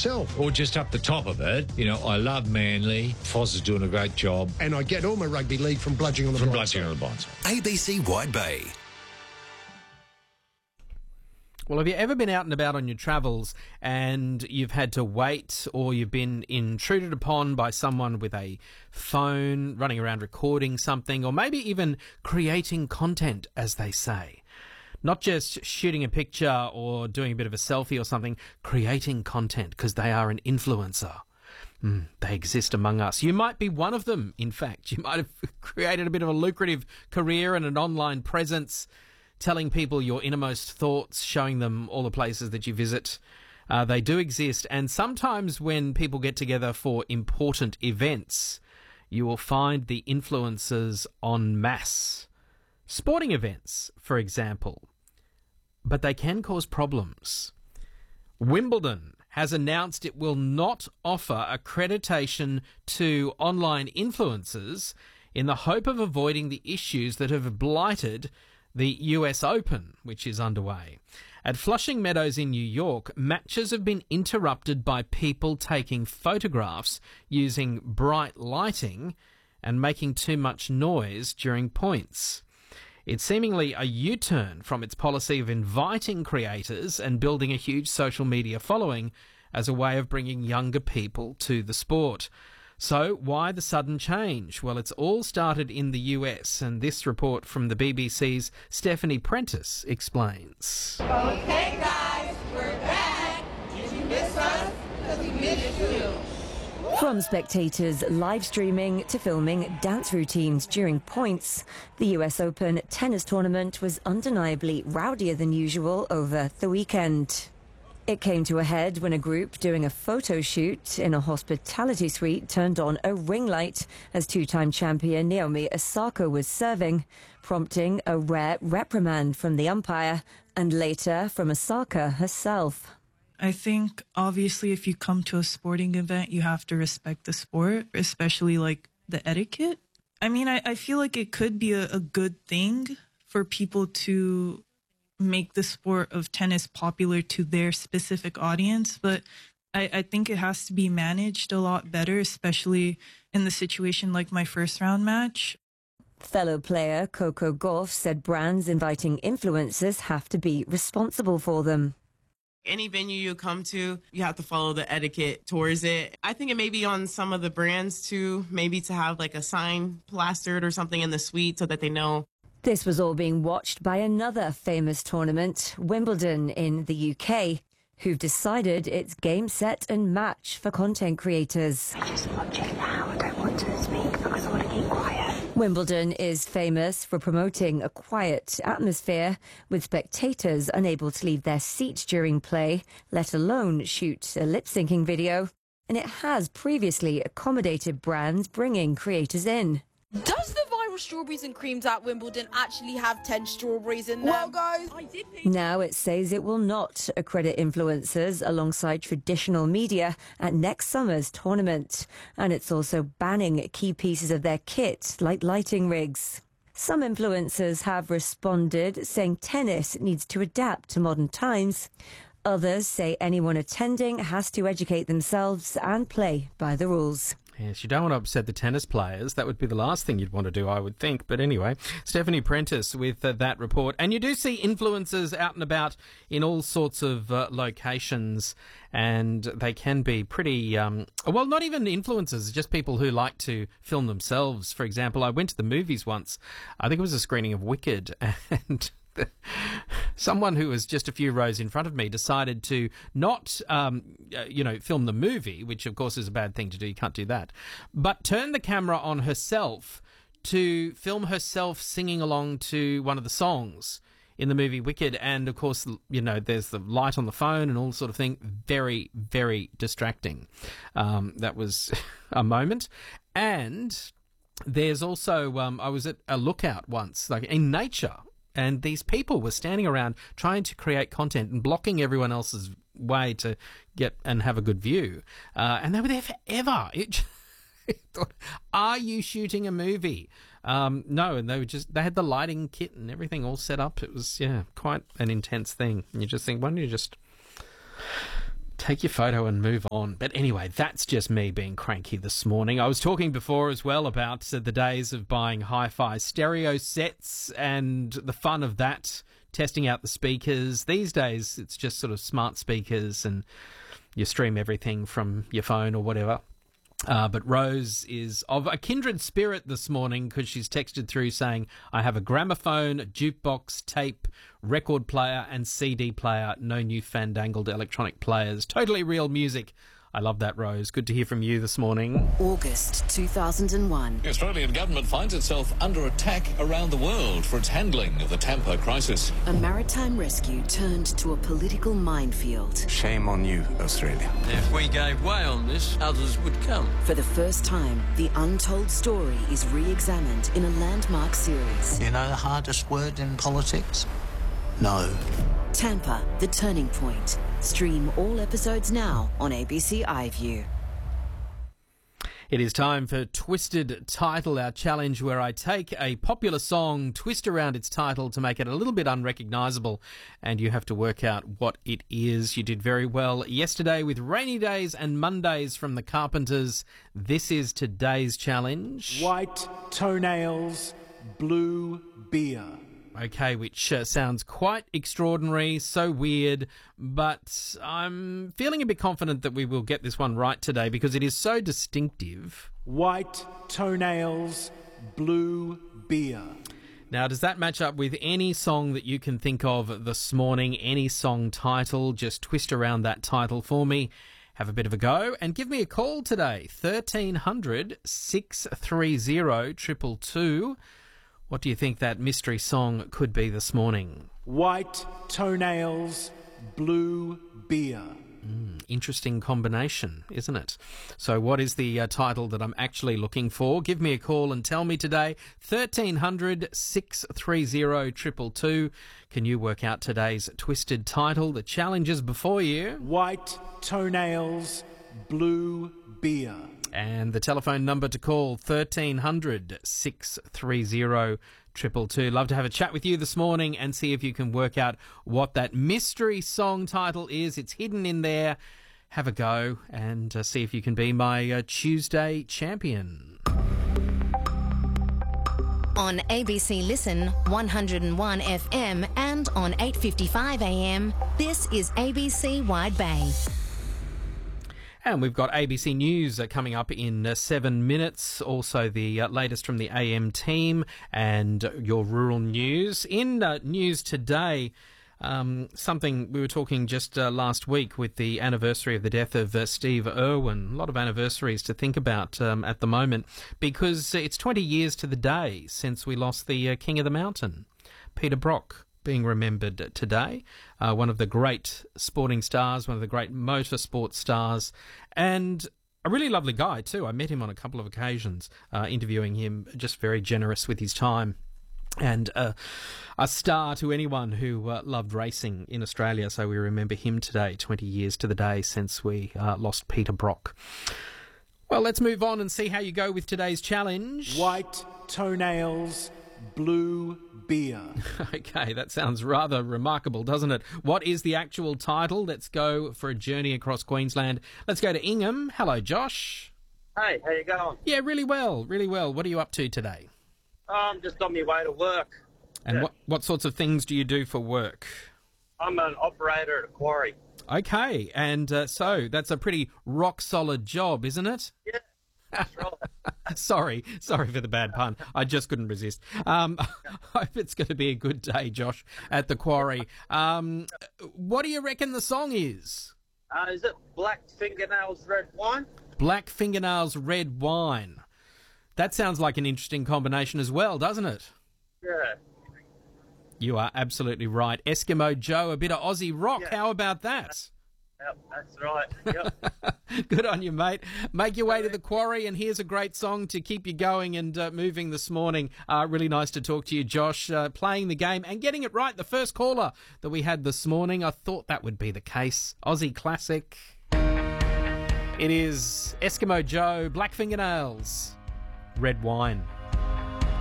itself. Or just up the top of it, you know, I love Manly. Foz is doing a great job. And I get all my rugby league from bludging on the blind side. ABC Wide Bay. Well, have you ever been out and about on your travels and you've had to wait, or you've been intruded upon by someone with a phone running around recording something, or maybe even creating content, as they say? Not just shooting a picture or doing a bit of a selfie or something, creating content because they are an influencer. They exist among us. You might be one of them, in fact. You might have created a bit of a lucrative career and an online presence, telling people your innermost thoughts, showing them all the places that you visit. They do exist, and sometimes when people get together for important events, you will find the influencers en masse. Sporting events, for example. But they can cause problems. Wimbledon has announced it will not offer accreditation to online influencers in the hope of avoiding the issues that have blighted the US Open, which is underway. At Flushing Meadows in New York, matches have been interrupted by people taking photographs using bright lighting and making too much noise during points. It's seemingly a U-turn from its policy of inviting creators and building a huge social media following as a way of bringing younger people to the sport. So why the sudden change? Well, it's all started in the US, and this report from the BBC's Stephanie Prentice explains. Okay, guys, we're back. Did you miss us? Because we missed you. From spectators live streaming to filming dance routines during points, the US Open tennis tournament was undeniably rowdier than usual over the weekend. It came to a head when a group doing a photo shoot in a hospitality suite turned on a ring light as two-time champion Naomi Osaka was serving, prompting a rare reprimand from the umpire and later from Osaka herself. I think, obviously, if you come to a sporting event, you have to respect the sport, especially, like, the etiquette. I mean, I feel like it could be a good thing for people to make the sport of tennis popular to their specific audience, but I think it has to be managed a lot better, especially in the situation like my first round match. Fellow player Coco Gauff said brands inviting influencers have to be responsible for them. Any venue you come to, you have to follow the etiquette towards it. I think it may be on some of the brands too, maybe to have like a sign plastered or something in the suite so that they know. This was all being watched by another famous tournament, Wimbledon in the UK, who've decided it's game, set and match for content creators. I just watching now. I don't want to speak because I want to keep quiet. Wimbledon is famous for promoting a quiet atmosphere, with spectators unable to leave their seats during play, let alone shoot a lip-syncing video. And it has previously accommodated brands bringing creators in. Does the viral strawberries and creams at Wimbledon actually have 10 strawberries in them? Well, guys, I did think... Now it says it will not accredit influencers alongside traditional media at next summer's tournament. And it's also banning key pieces of their kit, like lighting rigs. Some influencers have responded, saying tennis needs to adapt to modern times. Others say anyone attending has to educate themselves and play by the rules. Yes, you don't want to upset the tennis players. That would be the last thing you'd want to do, I would think. But anyway, Stephanie Prentice with that report. And you do see influencers out and about in all sorts of locations, and they can be pretty, well, not even influencers, just people who like to film themselves. For example, I went to the movies once. I think it was a screening of Wicked, and someone who was just a few rows in front of me decided to not, film the movie, which of course is a bad thing to do. You can't do that. But turn the camera on herself to film herself singing along to one of the songs in the movie Wicked. And of course, there's the light on the phone and all sort of thing. Very, very distracting. That was a moment. And there's also, I was at a lookout once, like in nature. And these people were standing around trying to create content and blocking everyone else's way to get and have a good view. And they were there forever. Thought, are you shooting a movie? No, and they had the lighting kit and everything all set up. It was, quite an intense thing. And you just think, why don't you just Take your photo and move on. But anyway, that's just me being cranky this morning. I was talking before as well about the days of buying hi-fi stereo sets and the fun of that, testing out the speakers. These days, it's just sort of smart speakers and you stream everything from your phone or whatever. But Rose is of a kindred spirit this morning because she's texted through saying, I have a gramophone, jukebox, tape, record player and CD player. No new fandangled electronic players. Totally real music. I love that, Rose. Good to hear from you this morning. August 2001. The Australian government finds itself under attack around the world for its handling of the Tampa crisis. A maritime rescue turned to a political minefield. Shame on you, Australia. If we gave way on this, others would come. For the first time, the untold story is re-examined in a landmark series. You know the hardest word in politics? No. Tampa, The Turning Point. Stream all episodes now on ABC iView. It is time for Twisted Title, our challenge where I take a popular song, twist around its title to make it a little bit unrecognisable, and you have to work out what it is. You did very well yesterday with Rainy Days and Mondays from the Carpenters. This is today's challenge. White toenails, blue beer. Okay, which sounds quite extraordinary, so weird, but I'm feeling a bit confident that we will get this one right today because it is so distinctive. White toenails, blue beer. Now, does that match up with any song that you can think of this morning? Any song title? Just twist around that title for me. Have a bit of a go and give me a call today. 1300 630 222. What do you think that mystery song could be this morning? White toenails, blue beer. Interesting combination, isn't it? So what is the title that I'm actually looking for? Give me a call and tell me today. 1300 630 222. Can you work out today's twisted title? The challenge is before you. White toenails, blue beer. And the telephone number to call, 1300 630 222. Love to have a chat with you this morning and see if you can work out what that mystery song title is. It's hidden in there. Have a go and see if you can be my Tuesday champion. On ABC Listen, 101 FM and on 8:55 AM, this is ABC Wide Bay. And we've got ABC News coming up in 7 minutes. Also the latest from the AM team and your rural news. In news today, something we were talking just last week with the anniversary of the death of Steve Irwin. A lot of anniversaries to think about at the moment because it's 20 years to the day since we lost the King of the Mountain, Peter Brock. Being remembered today, one of the great sporting stars, one of the great motorsport stars, and a really lovely guy too. I met him on a couple of occasions, interviewing him, just very generous with his time, and a star to anyone who loved racing in Australia. So we remember him today, 20 years to the day since we lost Peter Brock. Well, let's move on and see how you go with today's challenge. White toenails, blue beer. Okay, that sounds rather remarkable, doesn't it? What is the actual title? Let's go for a journey across Queensland. Let's go to Ingham. Hello, Josh. Hey, how you going? Yeah, really well, really well. What are you up to today? I'm just on my way to work. And what sorts of things do you do for work? I'm an operator at a quarry. Okay, and so that's a pretty rock-solid job, isn't it? Yeah. That's right. Sorry for the bad pun. I just couldn't resist. I hope it's going to be a good day, Josh, at the quarry. What do you reckon the song is? Is it Black Fingernails Red Wine? Black Fingernails Red Wine. That sounds like an interesting combination as well, doesn't it? Yeah. You are absolutely right. Eskimo Joe, a bit of Aussie rock. Yeah. How about that? Yep, that's right. Yep. Good on you, mate. Make your way to the quarry, and here's a great song to keep you going and moving this morning. Really nice to talk to you, Josh, playing the game and getting it right. The first caller that we had this morning, I thought that would be the case. Aussie classic. It is Eskimo Joe, Black Fingernails, Red Wine.